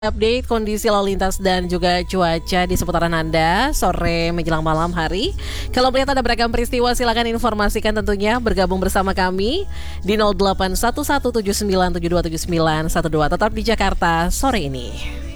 Update kondisi lalu lintas dan juga cuaca di seputaran Anda sore menjelang malam hari. Kalau melihat ada beragam peristiwa, silakan informasikan tentunya bergabung bersama kami di 081179727912 tetap di Jakarta sore ini.